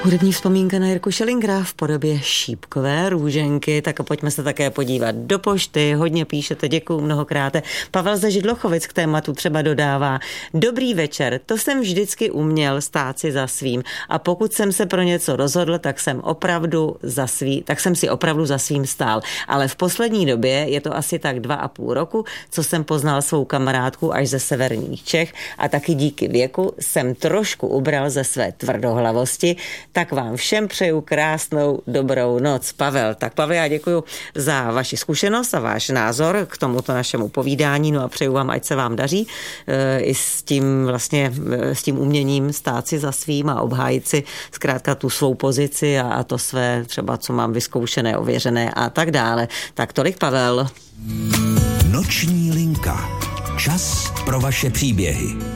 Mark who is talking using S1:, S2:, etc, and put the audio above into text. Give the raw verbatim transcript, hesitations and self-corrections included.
S1: Hudební vzpomínka na Jirku Schillingra v podobě šípkové růženky, tak a pojďme se také podívat do pošty, hodně píšete, děkuju mnohokrát. Pavel ze Židlochovic k tématu třeba dodává: dobrý večer, to jsem vždycky uměl stát si za svým a pokud jsem se pro něco rozhodl, tak jsem opravdu za svý, tak jsem si opravdu za svým stál. Ale v poslední době, je to asi tak dva a půl roku, co jsem poznal svou kamarádku až ze severních Čech a taky díky věku jsem trošku ubral ze své tvrdohlavosti. Tak vám všem přeju krásnou dobrou noc. Pavel. Tak Pavel, já děkuji za vaši zkušenost a váš názor k tomuto našemu povídání, no a přeju vám, ať se vám daří e, i s tím vlastně, s tím uměním stát si za svým a obhájit si zkrátka tu svou pozici a, a to své třeba, co mám vyzkoušené, ověřené a tak dále. Tak tolik Pavel.
S2: Noční linka. Čas pro vaše příběhy.